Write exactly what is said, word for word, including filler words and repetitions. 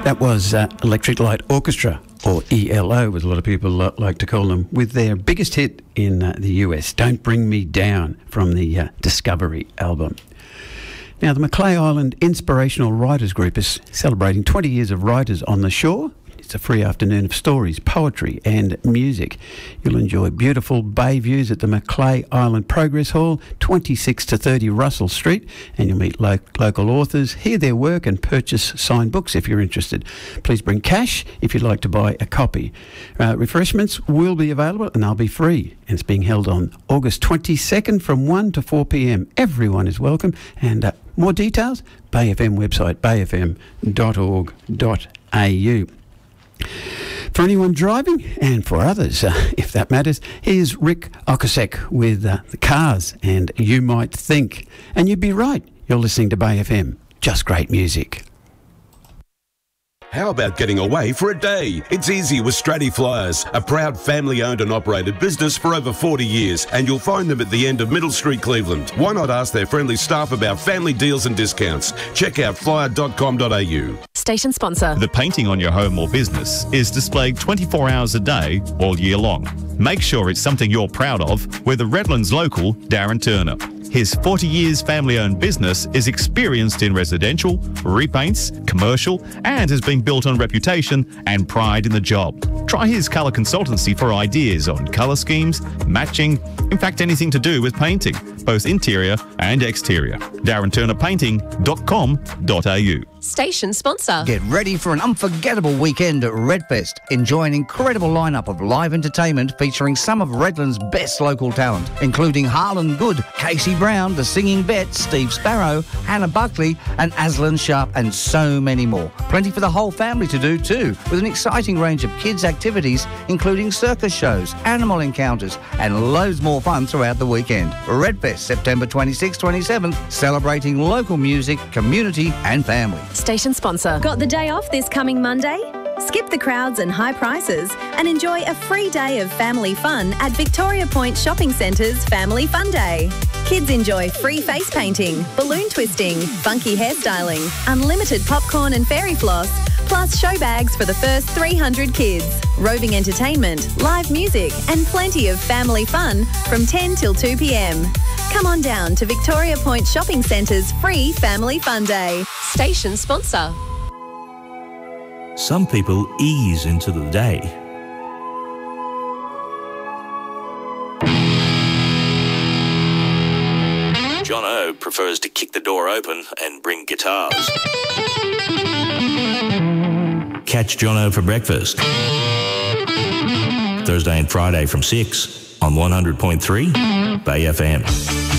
That was uh, Electric Light Orchestra, or E L O, as a lot of people lo- like to call them, with their biggest hit in uh, the U S, Don't Bring Me Down, from the uh, Discovery album. Now, the Macleay Island Inspirational Writers Group is celebrating twenty years of Writers on the Shore. It's a free afternoon of stories, poetry and music. You'll enjoy beautiful bay views at the Macleay Island Progress Hall, twenty-six to thirty Russell Street, and you'll meet lo- local authors, hear their work and purchase signed books if you're interested. Please bring cash if you'd like to buy a copy. Uh, refreshments will be available and they'll be free. And it's being held on August twenty-second from one to four p.m. Everyone is welcome. And uh, more details, Bay F M website, bay f m dot org dot a u. For anyone driving, and for others, uh, if that matters, here's Rick Okasek with uh, The Cars and You Might Think. And you'd be right, you're listening to Bay F M. Just great music. How about getting away for a day? It's easy with Stratty Flyers, a proud family-owned and operated business for over forty years, and you'll find them at the end of Middle Street, Cleveland. Why not ask their friendly staff about family deals and discounts? Check out flyer dot com dot a u. Station sponsor. The painting on your home or business is displayed twenty-four hours a day, all year long. Make sure it's something you're proud of with the Redlands local, Darren Turner. His forty years family-owned business is experienced in residential, repaints, commercial, and has been built on reputation and pride in the job. Try his colour consultancy for ideas on colour schemes, matching, in fact anything to do with painting, both interior and exterior. darren turner painting dot com dot a u. Station sponsor. Get ready for an unforgettable weekend at Redfest. Enjoy an incredible lineup of live entertainment featuring some of Redland's best local talent, including Harlan Good, Casey Brown, The Singing Vet, Steve Sparrow, Hannah Buckley, and Aslan Sharp, and so many more. Plenty for the whole family to do too, with an exciting range of kids' activities, including circus shows, animal encounters, and loads more fun throughout the weekend. Redfest, September twenty-sixth, twenty-seventh, celebrating local music, community, and family. Station sponsor. Got the day off this coming Monday? Skip the crowds and high prices and enjoy a free day of family fun at Victoria Point Shopping Centre's Family Fun Day. Kids enjoy free face painting, balloon twisting, funky hairstyling, unlimited popcorn and fairy floss, plus show bags for the first three hundred kids, roving entertainment, live music and plenty of family fun from ten till two p.m. Come on down to Victoria Point Shopping Centre's free Family Fun Day. Station sponsor. Some people ease into the day. John O prefers to kick the door open and bring guitars. Catch John O for breakfast. Thursday and Friday from six on one hundred point three Bay F M.